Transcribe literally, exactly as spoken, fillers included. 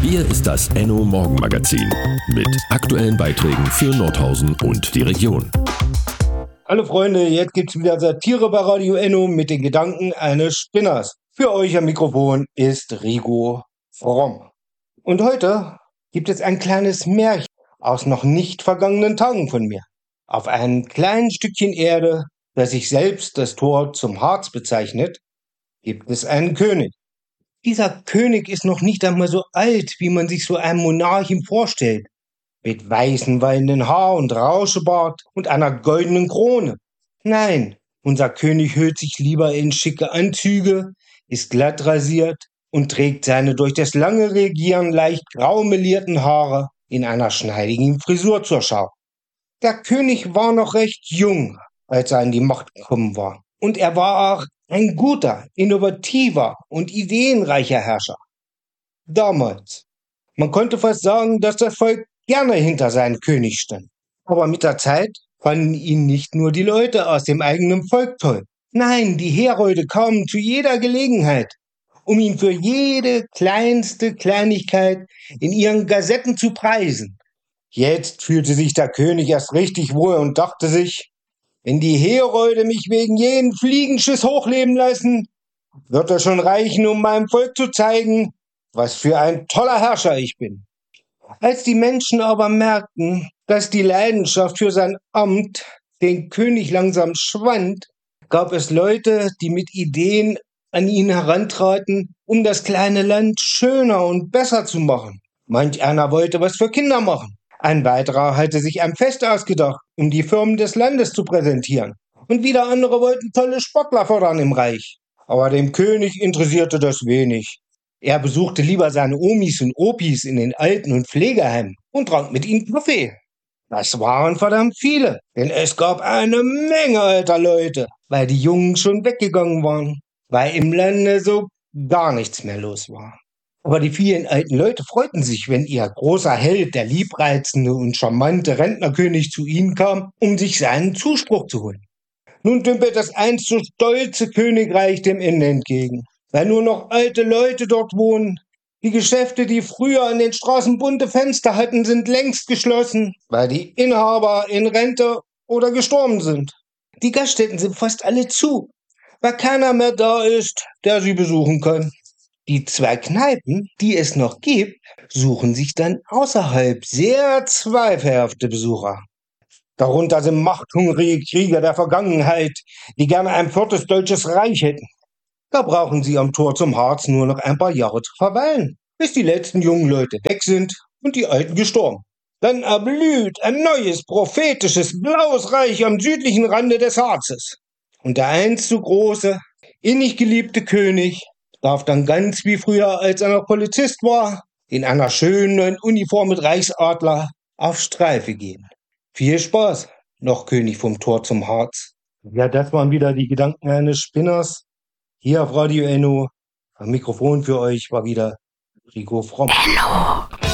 Hier ist das Enno Morgenmagazin mit aktuellen Beiträgen für Nordhausen und die Region. Hallo Freunde, jetzt gibt's wieder Satire bei Radio Enno mit den Gedanken eines Spinners. Für euch am Mikrofon ist Rigo Fromm. Und heute gibt es ein kleines Märchen aus noch nicht vergangenen Tagen von mir. Auf einem kleinen Stückchen Erde, das sich selbst das Tor zum Harz bezeichnet, gibt es einen König. Dieser König ist noch nicht einmal so alt, wie man sich so einen Monarchen vorstellt, mit weißen wallenden Haar und Rauschebart und einer goldenen Krone. Nein, unser König hüllt sich lieber in schicke Anzüge, ist glatt rasiert und trägt seine durch das lange Regieren leicht grau melierten Haare in einer schneidigen Frisur zur Schau. Der König war noch recht jung, als er an die Macht gekommen war. Und er war auch ein guter, innovativer und ideenreicher Herrscher. Damals. Man konnte fast sagen, dass das Volk gerne hinter seinem König stand. Aber mit der Zeit fanden ihn nicht nur die Leute aus dem eigenen Volk toll. Nein, die Herolde kamen zu jeder Gelegenheit, um ihn für jede kleinste Kleinigkeit in ihren Gazetten zu preisen. Jetzt fühlte sich der König erst richtig wohl und dachte sich, wenn die Herolde mich wegen jeden Fliegenschiss hochleben lassen, wird es schon reichen, um meinem Volk zu zeigen, was für ein toller Herrscher ich bin. Als die Menschen aber merkten, dass die Leidenschaft für sein Amt den König langsam schwand, gab es Leute, die mit Ideen an ihn herantraten, um das kleine Land schöner und besser zu machen. Manch einer wollte was für Kinder machen. Ein weiterer hatte sich ein Fest ausgedacht, um die Firmen des Landes zu präsentieren. Und wieder andere wollten tolle Sportler fördern im Reich. Aber dem König interessierte das wenig. Er besuchte lieber seine Omis und Opis in den Alten- und Pflegeheimen und trank mit ihnen Kaffee. Das waren verdammt viele, denn es gab eine Menge alter Leute, weil die Jungen schon weggegangen waren, weil im Lande so gar nichts mehr los war. Aber die vielen alten Leute freuten sich, wenn ihr großer Held, der liebreizende und charmante Rentnerkönig zu ihnen kam, um sich seinen Zuspruch zu holen. Nun dümpelt das einst so stolze Königreich dem Ende entgegen, weil nur noch alte Leute dort wohnen. Die Geschäfte, die früher an den Straßen bunte Fenster hatten, sind längst geschlossen, weil die Inhaber in Rente oder gestorben sind. Die Gaststätten sind fast alle zu, weil keiner mehr da ist, der sie besuchen kann. Die zwei Kneipen, die es noch gibt, suchen sich dann außerhalb sehr zweifelhafte Besucher. Darunter sind machthungrige Krieger der Vergangenheit, die gerne ein viertes deutsches Reich hätten. Da brauchen sie am Tor zum Harz nur noch ein paar Jahre zu verweilen, bis die letzten jungen Leute weg sind und die Alten gestorben. Dann erblüht ein neues, prophetisches, blaues Reich am südlichen Rande des Harzes. Und der einst so große, innig geliebte König darf dann ganz wie früher, als er noch Polizist war, in einer schönen neuen Uniform mit Reichsadler auf Streife gehen. Viel Spaß, noch König vom Tor zum Harz. Ja, das waren wieder die Gedanken eines Spinners. Hier auf Radio Enno. Am Mikrofon für euch war wieder Rigo Fromm. Enno.